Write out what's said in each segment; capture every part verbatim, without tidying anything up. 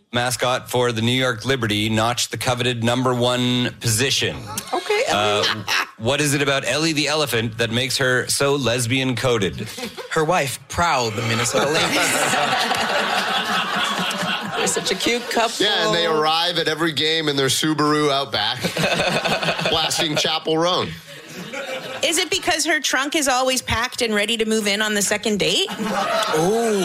mascot for the New York Liberty, notched the coveted number one position. Okay, Ellie. Uh, what is it about Ellie the elephant that makes her so lesbian-coded? Her wife, Proud, the Minnesota Lynx. They're such a cute couple. Yeah, and they arrive at every game in their Subaru Outback, blasting Chapel Roan. Is it because her trunk is always packed and ready to move in on the second date? Ooh,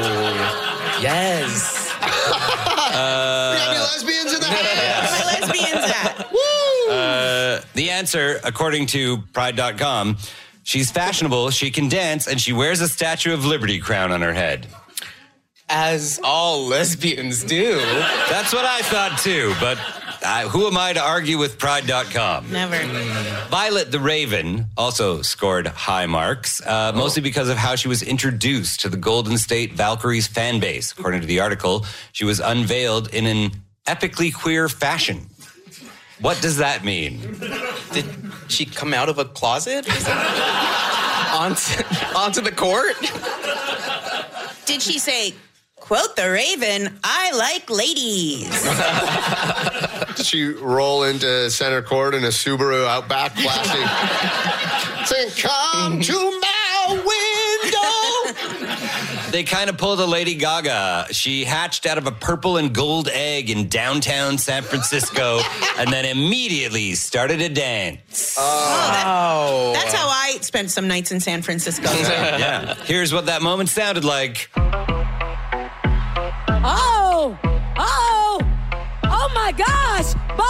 yes. Uh, we got any lesbians in the house? My lesbians at? Woo! Uh, the answer, according to Pride dot com, she's fashionable, she can dance, and she wears a Statue of Liberty crown on her head. As all lesbians do. That's what I thought too, but uh, who am I to argue with Pride dot com? Never. Violet the Raven also scored high marks, uh, oh. mostly because of how she was introduced to the Golden State Valkyries fan base. According to the article, she was unveiled in an epically queer fashion. What does that mean? Did she come out of a closet? onto, onto the court? Did she say, quote the Raven, I like ladies? Did she roll into center court in a Subaru Outback blasting? Saying, come to my window. They kind of pulled a Lady Gaga. She hatched out of a purple and gold egg in downtown San Francisco and then immediately started a dance. Oh, that, that's how I spent some nights in San Francisco. Yeah. Here's what that moment sounded like. Oh, oh, oh my gosh.